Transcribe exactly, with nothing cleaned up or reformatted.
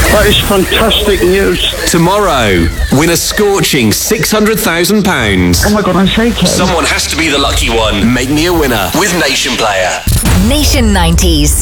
That is fantastic news. Tomorrow, win a scorching six hundred thousand pounds. Oh my God, I'm shaking. Someone has to be the lucky one. Make me a winner with Nation Player. Nation nineties.